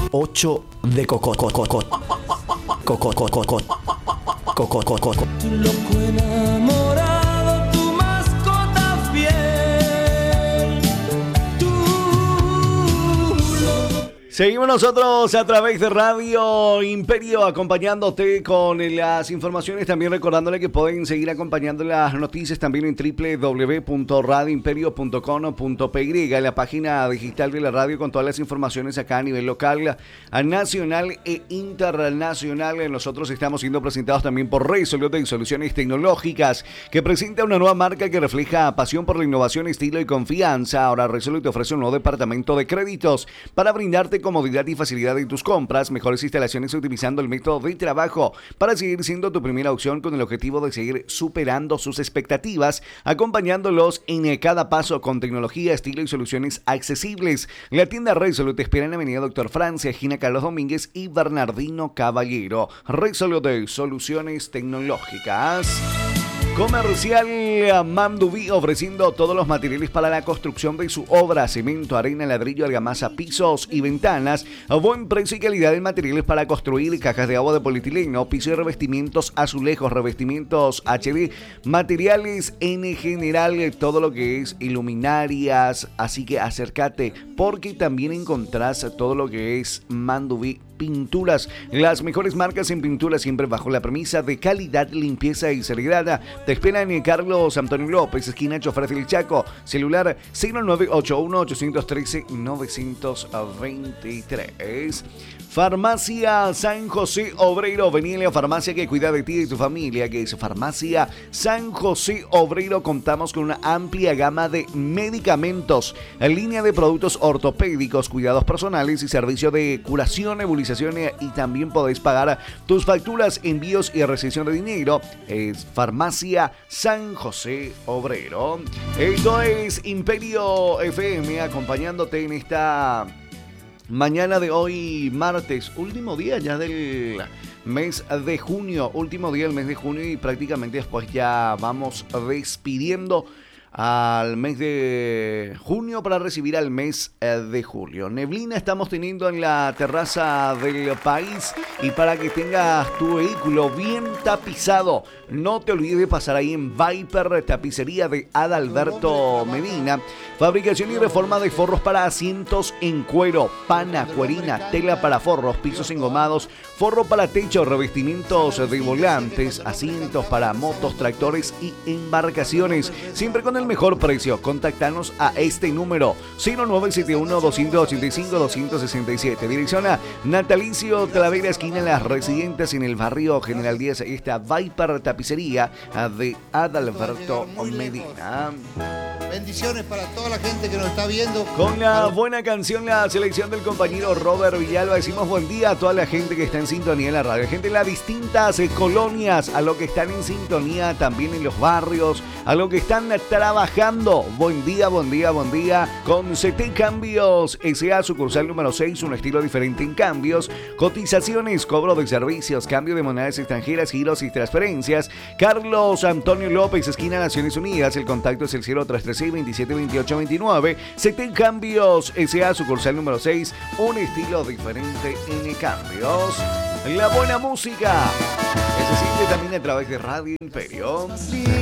8 de coco. Tu loco enamorado, tu mascota fiel. Seguimos nosotros a través de Radio Imperio, acompañándote con las informaciones, también recordándole que pueden seguir acompañando las noticias también en www.radioimperio.com.py, la página digital de la radio con todas las informaciones acá a nivel local, nacional e internacional. Nosotros estamos siendo presentados también por Resolute y Soluciones Tecnológicas, que presenta una nueva marca que refleja pasión por la innovación, estilo y confianza. Ahora Resolute te ofrece un nuevo departamento de créditos para brindarte comodidad y facilidad en tus compras, mejores instalaciones utilizando el método de trabajo para seguir siendo tu primera opción, con el objetivo de seguir superando sus expectativas, acompañándolos en cada paso con tecnología, estilo y soluciones accesibles. La tienda Resolute te espera en la avenida Doctor Francia, esquina Carlos Domínguez y Bernardino Caballero. Resolute, soluciones tecnológicas. Comercial Mamdubi, ofreciendo todos los materiales para la construcción de su obra: cemento, arena, ladrillo, argamasa, pisos y ventanas a buen precio y calidad en materiales para construir, cajas de agua de polietileno, piso y revestimientos, azulejos, revestimientos HD, materiales en general, todo lo que es iluminarias. Así que acércate, porque también encontrás todo lo que es Mamdubi Pinturas, las mejores marcas en pintura, siempre bajo la premisa de calidad, limpieza y seriedad. Te esperan en Carlos Antonio López, esquina Chofer del Chaco, celular 0981-813-923. Farmacia San José Obrero, vení a la farmacia que cuida de ti y de tu familia, que es Farmacia San José Obrero. Contamos con una amplia gama de medicamentos, en línea de productos ortopédicos, cuidados personales y servicio de curación, nebulización, y también podéis pagar tus facturas, envíos y recepción de dinero. Es Farmacia San José Obrero. Esto es Imperio FM, acompañándote en esta mañana de hoy, martes, último día ya del mes de junio, último día del mes de junio, y prácticamente después ya vamos despidiendo al mes de junio para recibir al mes de julio. Neblina estamos teniendo en la terraza del país, y para que tengas tu vehículo bien tapizado, no te olvides de pasar ahí en Viper Tapicería de Adalberto Medina. Fabricación y reforma de forros para asientos en cuero, pana, cuerina, tela para forros, pisos engomados, forro para techo, revestimientos de volantes, asientos para motos, tractores y embarcaciones, siempre con el mejor precio. Contáctanos a este número 0971-285-267. Dirección a Natalicio Talavera, esquina Las Residentes, en el barrio General Díaz. Esta Viper Tapicería de Adalberto Medina. Bendiciones para toda la gente que nos está viendo. Con la buena canción, la selección del compañero Robert Villalba, decimos buen día a toda la gente que está en sintonía en la radio, gente en las distintas colonias, a los que están en sintonía también en los barrios, a los que están trabajando. Buen día, buen día, buen día. Con CT Cambios S.A., sucursal número 6, un estilo diferente en cambios, cotizaciones, cobro de servicios, cambio de monedas extranjeras, giros y transferencias. Carlos Antonio López, esquina Naciones Unidas. El contacto es el 0336-272829. CT Cambios S.A., sucursal número 6, un estilo diferente en cambios. La buena música que se siente también a través de Radio Imperio.